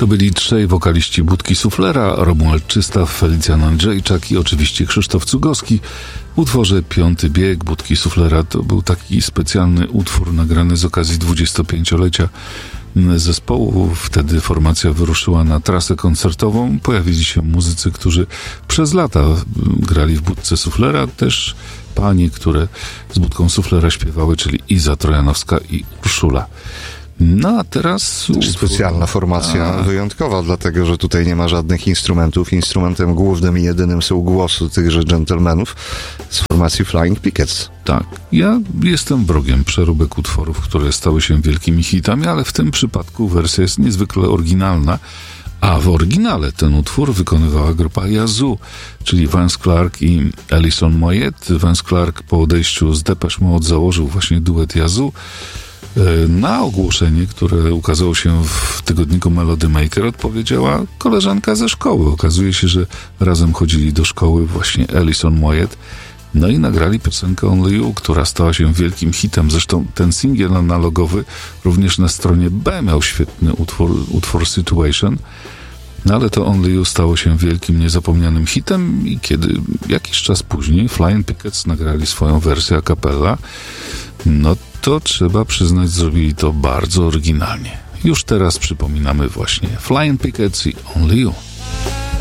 To byli trzej wokaliści Budki Suflera, Romuald Czystaw, Felicjan Andrzejczak i oczywiście Krzysztof Cugowski. W utworze Piąty bieg Budki Suflera to był taki specjalny utwór nagrany z okazji 25-lecia zespołu. Wtedy formacja wyruszyła na trasę koncertową. Pojawili się muzycy, którzy przez lata grali w Budce Suflera. Też panie, które z Budką Suflera śpiewały, czyli Iza Trojanowska i Urszula. No a teraz... Specjalna formacja, wyjątkowa, dlatego że tutaj nie ma żadnych instrumentów. Instrumentem głównym i jedynym są głosy tychże dżentelmenów z formacji Flying Pickets. Tak, ja jestem wrogiem przeróbek utworów, które stały się wielkimi hitami, ale w tym przypadku wersja jest niezwykle oryginalna, a w oryginale ten utwór wykonywała grupa Yazoo, czyli Vance Clark i Alison Moyet. Vance Clark po odejściu z Depeche Mode założył właśnie duet Yazoo. Na ogłoszenie, które ukazało się w tygodniku Melody Maker, odpowiedziała koleżanka ze szkoły. Okazuje się, że razem chodzili do szkoły właśnie Alison Moyet. No i nagrali piosenkę Only You, która stała się wielkim hitem. Zresztą ten singiel analogowy również na stronie B miał świetny utwór Situation. No ale to Only You stało się wielkim, niezapomnianym hitem i kiedy jakiś czas później Flying Pickets nagrali swoją wersję a cappella, no to trzeba przyznać, zrobili to bardzo oryginalnie. Już teraz przypominamy właśnie Flying Pickets i Only You.